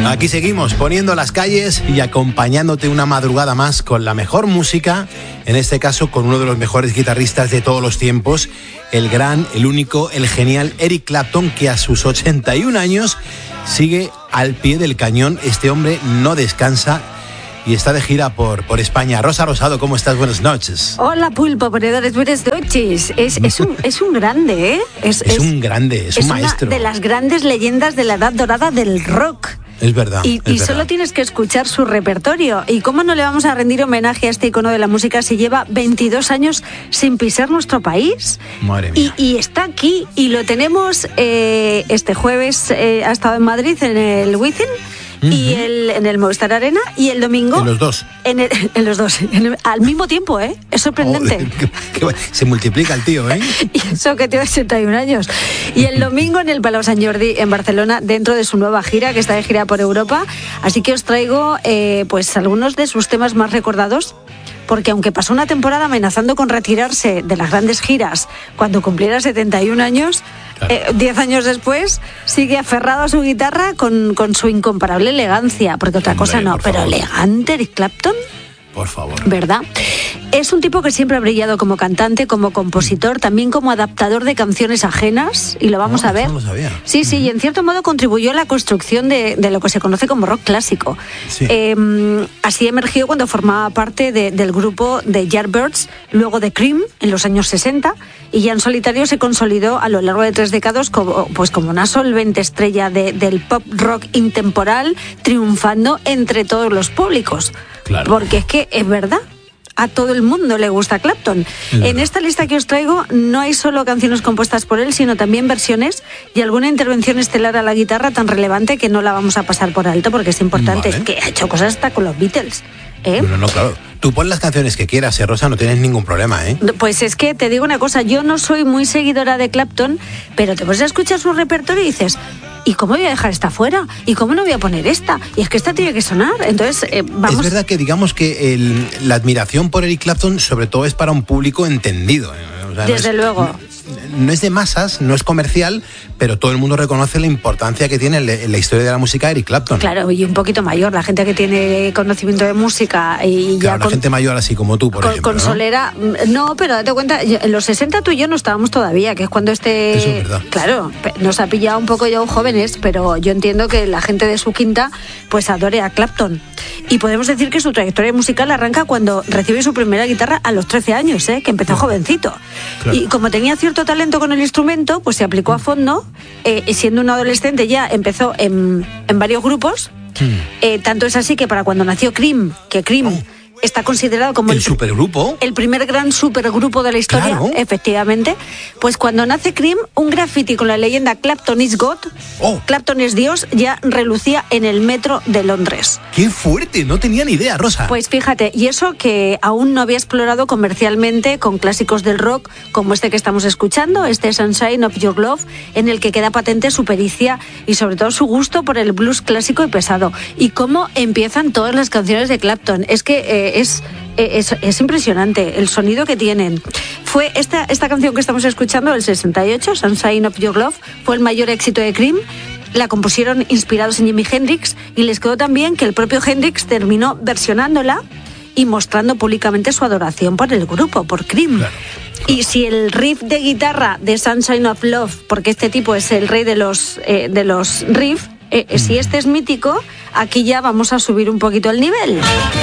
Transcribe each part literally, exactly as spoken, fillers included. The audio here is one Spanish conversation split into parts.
Aquí seguimos poniendo las calles y acompañándote una madrugada más con la mejor música, en este caso con uno de los mejores guitarristas de todos los tiempos, el gran, el único, el genial Eric Clapton, que a sus ochenta y un años sigue al pie del cañón. Este hombre no descansa y está de gira por, por España. Rosa Rosado, ¿cómo estás? Buenas noches. Hola, Pulpo, ponedores, buenas noches. Es, es, un, es un grande, ¿eh? Es, es, es un grande, es, es un maestro. Es una de las grandes leyendas de la edad dorada del rock. Es verdad. Y, es y verdad. solo tienes que escuchar su repertorio. ¿Y cómo no le vamos a rendir homenaje a este icono de la música si lleva veintidós años sin pisar nuestro país? Madre mía. Y, y está aquí y lo tenemos eh, este jueves. Eh, ha estado en Madrid en el Wizzing. Uh-huh. Y el, en el Movistar Arena, y el domingo... En los dos. En, el, en los dos, en el, al mismo tiempo, ¿eh? Es sorprendente. Oh, que, que, se multiplica el tío, ¿eh? Y eso que tiene ochenta y un años. Y el domingo en el Palau Sant Jordi, en Barcelona, dentro de su nueva gira, que está de gira por Europa. Así que os traigo, eh, pues, algunos de sus temas más recordados, porque aunque pasó una temporada amenazando con retirarse de las grandes giras cuando cumpliera setenta y un años... Claro. Eh, diez años después sigue aferrado a su guitarra con, con su incomparable elegancia, porque otra Hombre, cosa no, pero favor. Elegante Eric Clapton, por favor, ¿verdad? Es un tipo que siempre ha brillado como cantante, como compositor, también como adaptador de canciones ajenas, y lo vamos no, a ver. No lo sabía. Sí, sí, y en cierto modo contribuyó a la construcción de, de lo que se conoce como rock clásico. Sí. Eh, así emergió cuando formaba parte de, del grupo de Yardbirds, luego de Cream en los años sesenta, y ya en solitario se consolidó a lo largo de tres décadas como, pues como una solvente estrella de, del pop rock intemporal, triunfando entre todos los públicos. Claro. Porque es que es verdad. A todo el mundo le gusta Clapton. Mm. En esta lista que os traigo no hay solo canciones compuestas por él, sino también versiones y alguna intervención estelar a la guitarra tan relevante que no la vamos a pasar por alto porque es importante. Vale. Es que ha hecho cosas hasta con los Beatles. ¿Eh? No, no, claro. Tú pon las canciones que quieras, ¿eh, Rosa? No tienes ningún problema, ¿eh? Pues es que te digo una cosa, yo no soy muy seguidora de Clapton, pero te pones a escuchar su repertorio y dices... ¿Y cómo voy a dejar esta fuera? ¿Y cómo no voy a poner esta? Y es que esta tiene que sonar. Entonces, eh, vamos... Es verdad que digamos que el, la admiración por Eric Clapton sobre todo es para un público entendido. O sea, Desde no es, luego. No, no es de masas, no es comercial, pero todo el mundo reconoce la importancia que tiene en, en la historia de la música Eric Clapton. Claro, y un poquito mayor, la gente que tiene conocimiento de música y claro, ya... la con, gente mayor así como tú, por con, ejemplo, con ¿no? Solera, no, pero date cuenta, en los sesenta tú y yo no estábamos todavía, que es cuando este... Eso es verdad. Claro, nos ha pillado un poco ya jóvenes, pero yo entiendo que la gente de su quinta pues adore a Clapton. Y podemos decir que su trayectoria musical arranca cuando recibe su primera guitarra a los trece años, ¿eh? Que empezó claro. jovencito. Claro. Y como tenía cierto talento con el instrumento, pues se aplicó a fondo, eh, siendo un adolescente ya empezó en, en varios grupos, hmm. eh, tanto es así que para cuando nació Cream, que Cream... Oh. Está considerado como el, el supergrupo, el primer gran supergrupo de la historia, claro. efectivamente. Pues cuando nace Cream, un graffiti con la leyenda Clapton is God, oh. Clapton es Dios, ya relucía en el metro de Londres. ¡Qué fuerte! No tenía ni idea, Rosa. Pues fíjate, y eso que aún no había explorado comercialmente con clásicos del rock como este que estamos escuchando, este Sunshine of Your Love, en el que queda patente su pericia y sobre todo su gusto por el blues clásico y pesado. Y cómo empiezan todas las canciones de Clapton. Es que eh, Es, es, es impresionante el sonido que tienen. Fue esta, esta canción que estamos escuchando del sesenta y ocho, Sunshine of Your Love, fue el mayor éxito de Cream. La compusieron inspirados en Jimi Hendrix y les quedó tan bien que el propio Hendrix terminó versionándola y mostrando públicamente su adoración por el grupo, por Cream. Claro. Y si el riff de guitarra de Sunshine of Love, porque este tipo es el rey de los, eh, de los riffs, eh, mm. si este es mítico, aquí ya vamos a subir un poquito el nivel.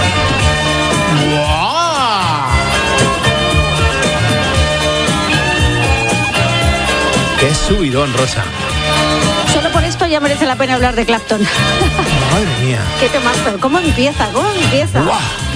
¡Qué subidón, Rosa! Solo por esto ya merece la pena hablar de Clapton. Madre mía. ¡Qué temazo! ¿Cómo empieza? ¿Cómo empieza? ¡Wow!